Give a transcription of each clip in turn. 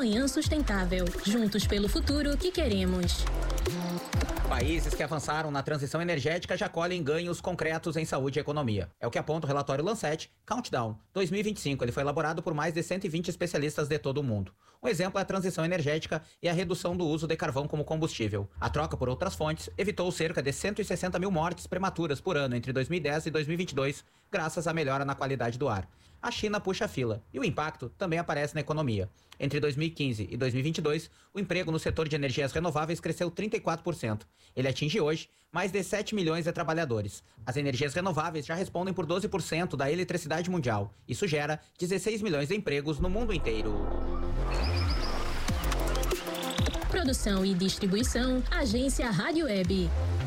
Manhã Sustentável. Juntos pelo futuro que queremos. Países que avançaram na transição energética já colhem ganhos concretos em saúde e economia. É o que aponta o relatório Lancet Countdown 2025. Ele foi elaborado por mais de 120 especialistas de todo o mundo. Um exemplo é a transição energética e a redução do uso de carvão como combustível. A troca por outras fontes evitou cerca de 160 mil mortes prematuras por ano entre 2010 e 2022, graças à melhora na qualidade do ar. A China puxa a fila e o impacto também aparece na economia. Entre 2015 e 2022, o emprego no setor de energias renováveis cresceu 34%. Ele atinge hoje mais de 7 milhões de trabalhadores. As energias renováveis já respondem por 12% da eletricidade mundial. Isso gera 16 milhões de empregos no mundo inteiro. Produção e distribuição, Agência Rádio Web.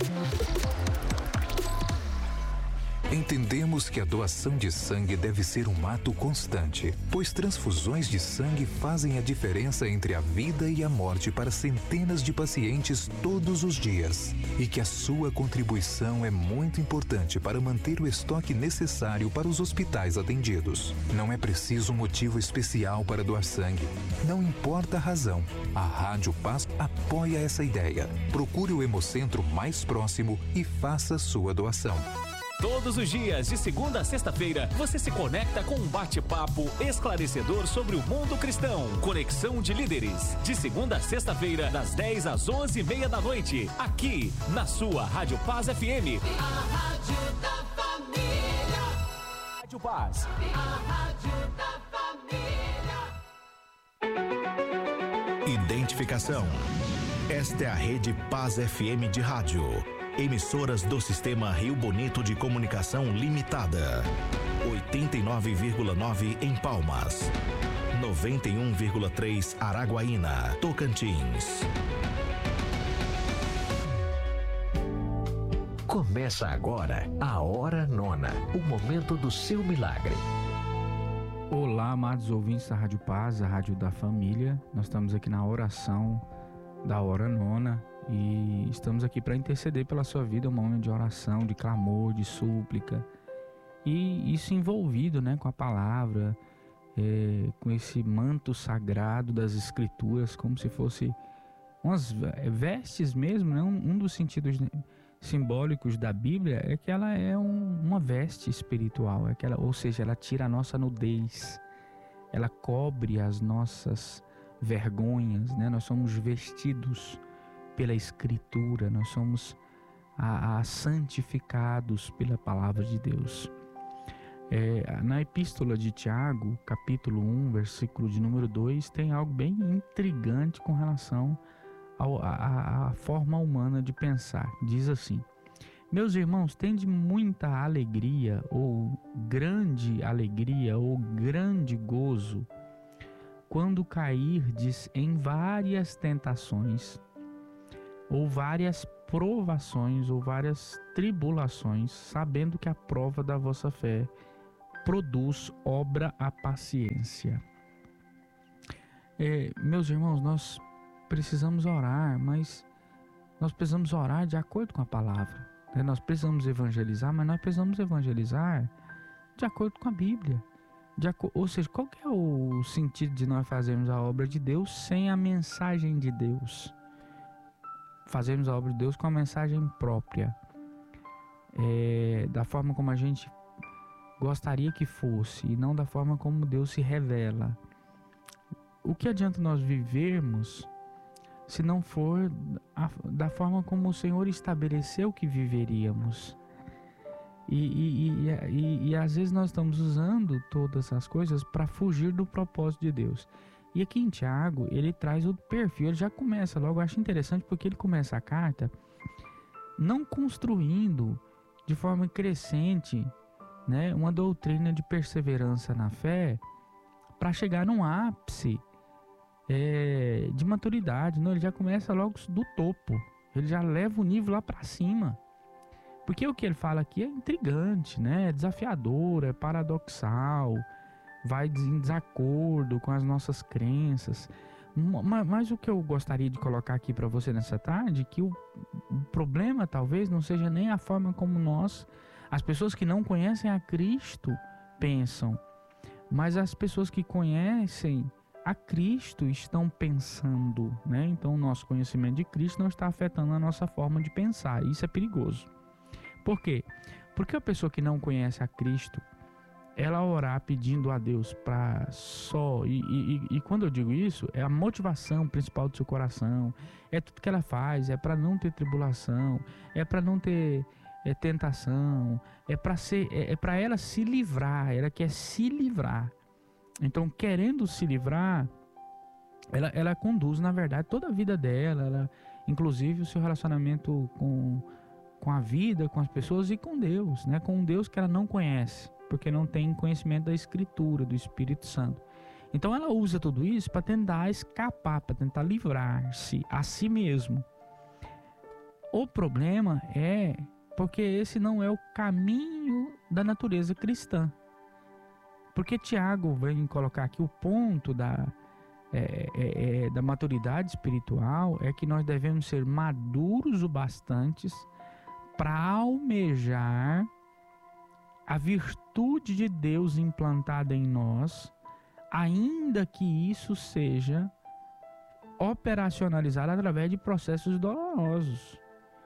Entendemos que a doação de sangue deve ser um ato constante, pois transfusões de sangue fazem a diferença entre a vida e a morte para centenas de pacientes todos os dias. E que a sua contribuição é muito importante para manter o estoque necessário para os hospitais atendidos. Não é preciso um motivo especial para doar sangue. Não importa a razão. A Rádio Paz apoia essa ideia. Procure o Hemocentro mais próximo e faça sua doação. Todos os dias, de segunda a sexta-feira, você se conecta com um bate-papo esclarecedor sobre o mundo cristão. Conexão de Líderes. De segunda a sexta-feira, das 10 às 11h30 da noite. Aqui, na sua Rádio Paz FM. A Rádio da Família. Rádio Paz. A Rádio da Família. Identificação. Esta é a Rede Paz FM de rádio. Emissoras do Sistema Rio Bonito de Comunicação Limitada. 89,9 em Palmas. 91,3 Araguaína, Tocantins. Começa agora a Hora Nona, o momento do seu milagre. Olá, amados ouvintes da Rádio Paz, a Rádio da Família. Nós estamos aqui na oração da Hora Nona. E estamos aqui para interceder pela sua vida, um momento de oração, de clamor, de súplica. E isso envolvido, né, com a palavra, com esse manto sagrado das Escrituras, como se fosse umas vestes mesmo, né? Um dos sentidos simbólicos da Bíblia é que ela é uma veste espiritual, ou seja, ela tira a nossa nudez, ela cobre as nossas vergonhas, né? Nós somos vestidos pela Escritura, nós somos santificados pela Palavra de Deus. Na Epístola de Tiago, capítulo 1, versículo de número 2, tem algo bem intrigante com relação à forma humana de pensar. Diz assim: meus irmãos, tende muita alegria, ou grande gozo, quando cairdes em várias tentações, ou várias provações, ou várias tribulações, sabendo que a prova da vossa fé produz obra a paciência. Meus irmãos, nós precisamos orar, mas nós precisamos orar de acordo com a palavra. Nós precisamos evangelizar, mas nós precisamos evangelizar de acordo com a Bíblia. Ou seja, qual que é o sentido de nós fazermos a obra de Deus sem a mensagem de Deus? Fazemos a obra de Deus com a mensagem própria, da forma como a gente gostaria que fosse, e não da forma como Deus se revela. O que adianta nós vivermos se não for da forma como o Senhor estabeleceu que viveríamos? E às vezes nós estamos usando todas as coisas para fugir do propósito de Deus. E aqui em Tiago, ele traz o perfil, ele já começa logo, eu acho interessante porque ele começa a carta não construindo de forma crescente, né, uma doutrina de perseverança na fé para chegar num ápice de maturidade. Não, ele já começa logo do topo, ele já leva o nível lá para cima. Porque o que ele fala aqui é intrigante, né, é desafiador, é paradoxal, vai em desacordo com as nossas crenças. Mas o que eu gostaria de colocar aqui para você nessa tarde, que o problema talvez não seja nem a forma como as pessoas que não conhecem a Cristo pensam, mas as pessoas que conhecem a Cristo estão pensando, né? Então o nosso conhecimento de Cristo não está afetando a nossa forma de pensar. Isso é perigoso. Por quê? Porque a pessoa que não conhece a Cristo, ela orar pedindo a Deus para só, e quando eu digo isso, é a motivação principal do seu coração, é tudo que ela faz, é para não ter tribulação, é para não ter tentação, é para ela se livrar, ela quer se livrar. Então, querendo se livrar, ela conduz, na verdade, toda a vida dela, inclusive o seu relacionamento com a vida, com as pessoas e com Deus, né? Com um Deus que ela não conhece, porque não tem conhecimento da Escritura, do Espírito Santo. Então ela usa tudo isso para tentar escapar, para tentar livrar-se a si mesmo. O problema é porque esse não é o caminho da natureza cristã. Porque Tiago vem colocar aqui o ponto da maturidade espiritual, é que nós devemos ser maduros o bastantes para almejar a virtude de Deus implantada em nós, ainda que isso seja operacionalizado através de processos dolorosos.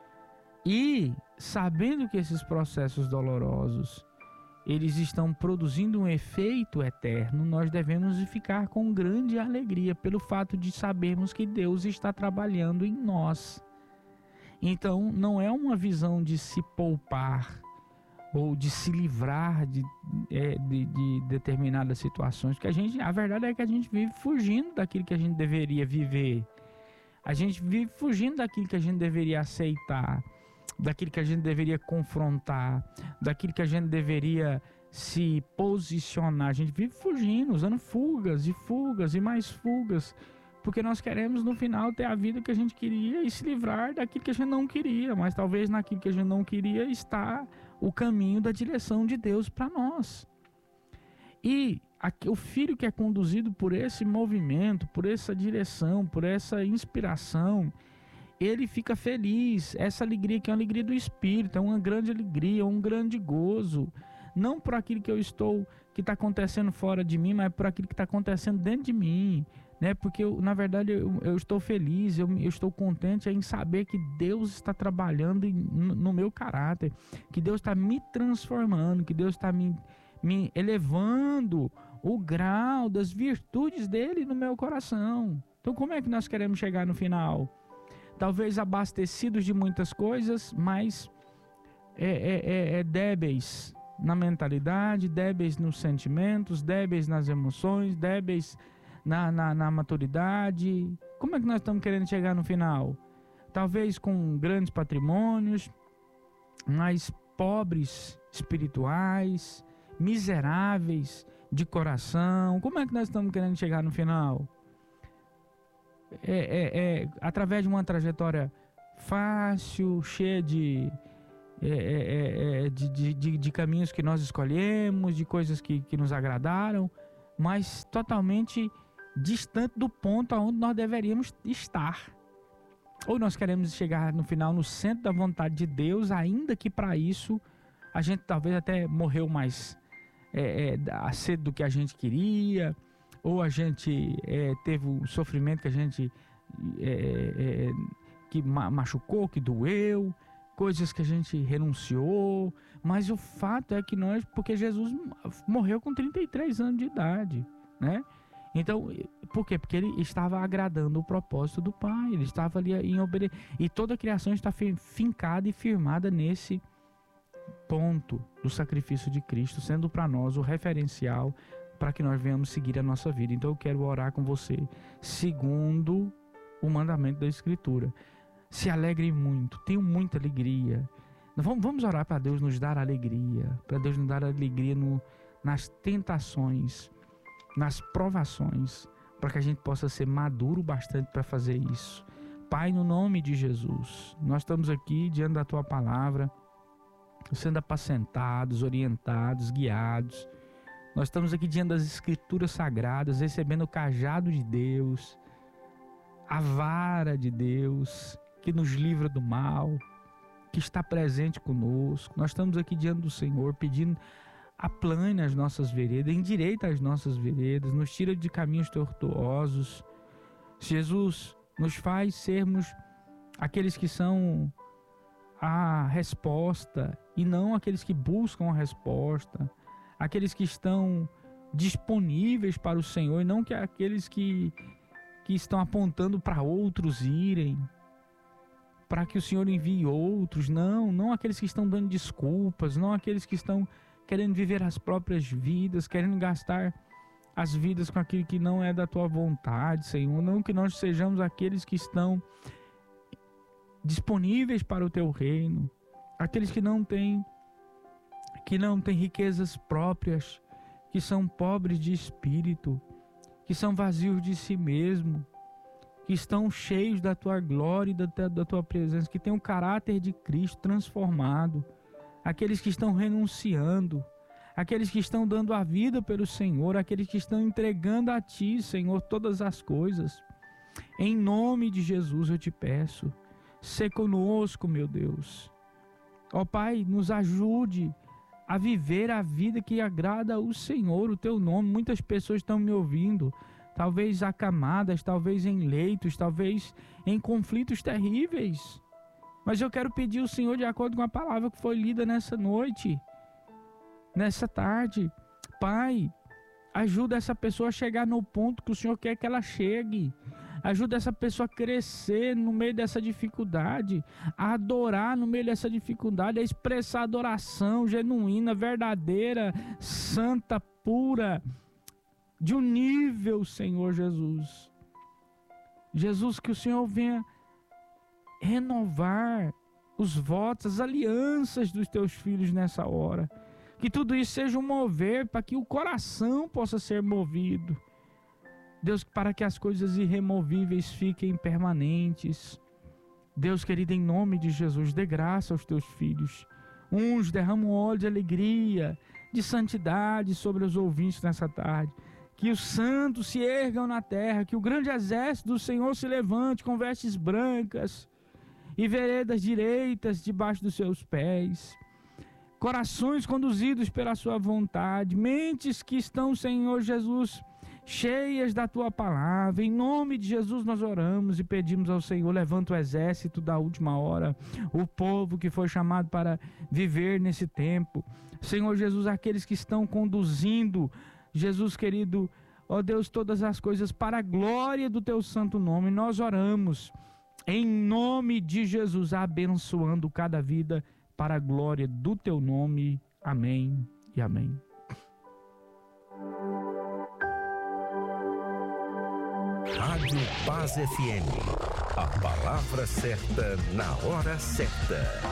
E sabendo que esses processos dolorosos eles estão produzindo um efeito eterno, nós devemos ficar com grande alegria pelo fato de sabermos que Deus está trabalhando em nós. Então não é uma visão de se poupar ou de se livrar de determinadas situações, porque a verdade é que a gente vive fugindo daquilo que a gente deveria viver. A gente vive fugindo daquilo que a gente deveria aceitar, daquilo que a gente deveria confrontar, daquilo que a gente deveria se posicionar. A gente vive fugindo, usando fugas e mais fugas, porque nós queremos no final ter a vida que a gente queria e se livrar daquilo que a gente não queria, mas talvez naquilo que a gente não queria está o caminho da direção de Deus para nós. E o filho que é conduzido por esse movimento, por essa direção, por essa inspiração, ele fica feliz. Essa alegria que é uma alegria do Espírito, é uma grande alegria, um grande gozo, não por aquilo que que está acontecendo fora de mim, mas por aquilo que está acontecendo dentro de mim, né? Porque na verdade eu estou feliz, eu estou contente em saber que Deus está trabalhando no meu caráter, que Deus está me transformando, que Deus está me elevando o grau das virtudes dele no meu coração. Então como é que nós queremos chegar no final? Talvez abastecidos de muitas coisas, mas débeis na mentalidade, débeis nos sentimentos, débeis nas emoções, débeis na maturidade. Como é que nós estamos querendo chegar no final? Talvez com grandes patrimônios, mas pobres espirituais, miseráveis de coração. Como é que nós estamos querendo chegar no final? Através de uma trajetória fácil, cheia de caminhos que nós escolhemos, de coisas que nos agradaram, mas totalmente distante do ponto aonde nós deveríamos estar. Ou nós queremos chegar no final no centro da vontade de Deus, ainda que para isso a gente talvez até morreu mais cedo do que a gente queria, ou a gente teve um sofrimento que a gente que machucou, que doeu, coisas que a gente renunciou, mas o fato é que porque Jesus morreu com 33 anos de idade, né? Então, por quê? Porque ele estava agradando o propósito do Pai, ele estava ali em obedecer, e toda a criação está fincada e firmada nesse ponto do sacrifício de Cristo, sendo para nós o referencial para que nós venhamos seguir a nossa vida. Então eu quero orar com você segundo o mandamento da Escritura. Se alegre muito, tenha muita alegria. Vamos orar para Deus nos dar alegria, para Deus nos dar alegria nas tentações, nas provações, para que a gente possa ser maduro bastante para fazer isso. Pai, no nome de Jesus, nós estamos aqui diante da Tua Palavra, sendo apacentados, orientados, guiados. Nós estamos aqui diante das Escrituras Sagradas, recebendo o cajado de Deus, a vara de Deus, que nos livra do mal, que está presente conosco. Nós estamos aqui diante do Senhor, pedindo aplane as nossas veredas, endireita as nossas veredas, nos tira de caminhos tortuosos. Jesus, nos faz sermos aqueles que são a resposta e não aqueles que buscam a resposta, aqueles que estão disponíveis para o Senhor e não que aqueles que estão apontando para outros irem, para que o Senhor envie outros. Não aqueles que estão dando desculpas, não aqueles que estão querendo viver as próprias vidas, querendo gastar as vidas com aquilo que não é da tua vontade, Senhor. Não que nós sejamos aqueles que estão disponíveis para o teu reino, aqueles que não têm riquezas próprias, que são pobres de espírito, que são vazios de si mesmo, que estão cheios da tua glória e da tua presença, que têm o caráter de Cristo transformado, aqueles que estão renunciando, aqueles que estão dando a vida pelo Senhor, aqueles que estão entregando a Ti, Senhor, todas as coisas. Em nome de Jesus eu te peço, sê conosco, meu Deus. Ó Pai, nos ajude a viver a vida que agrada ao Senhor, o Teu nome. Muitas pessoas estão me ouvindo, talvez acamadas, talvez em leitos, talvez em conflitos terríveis. Mas eu quero pedir ao Senhor, de acordo com a palavra que foi lida nessa noite, nessa tarde, Pai, ajuda essa pessoa a chegar no ponto que o Senhor quer que ela chegue. Ajuda essa pessoa a crescer no meio dessa dificuldade, a adorar no meio dessa dificuldade, a expressar adoração genuína, verdadeira, santa, pura, de um nível, Senhor Jesus. Jesus, que o Senhor venha renovar os votos, as alianças dos teus filhos nessa hora. Que tudo isso seja um mover para que o coração possa ser movido. Deus, para que as coisas irremovíveis fiquem permanentes. Deus querido, em nome de Jesus, dê graça aos teus filhos. Uns derramam óleo de alegria, de santidade sobre os ouvintes nessa tarde. Que os santos se ergam na terra, que o grande exército do Senhor se levante com vestes brancas e veredas direitas debaixo dos seus pés. Corações conduzidos pela sua vontade, mentes que estão, Senhor Jesus, cheias da tua palavra. Em nome de Jesus nós oramos e pedimos ao Senhor, levanta o exército da última hora, o povo que foi chamado para viver nesse tempo. Senhor Jesus, aqueles que estão conduzindo, Jesus querido, ó Deus, todas as coisas para a glória do teu santo nome, nós oramos em nome de Jesus, abençoando cada vida para a glória do teu nome. Amém e amém. Rádio Paz FM. A palavra certa na hora certa.